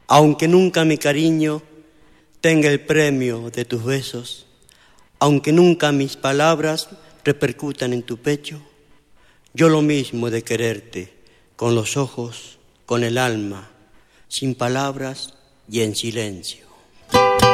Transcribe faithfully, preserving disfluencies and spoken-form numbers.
Aunque nunca mi cariño tenga el premio de tus besos, aunque nunca mis palabras repercutan en tu pecho, yo lo mismo he de quererte, con los ojos, con el alma, sin palabras y en silencio.